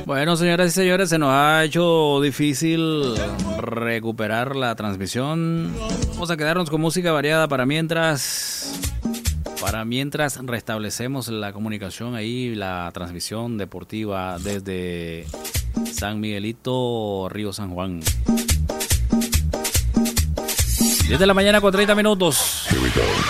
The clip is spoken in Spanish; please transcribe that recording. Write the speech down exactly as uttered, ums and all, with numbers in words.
Bueno, señoras y señores, se nos ha hecho difícil recuperar la transmisión. Vamos a quedarnos con música variada para mientras, para mientras restablecemos la comunicación ahí, la transmisión deportiva desde San Miguelito, Río San Juan. diez de la mañana con treinta minutos.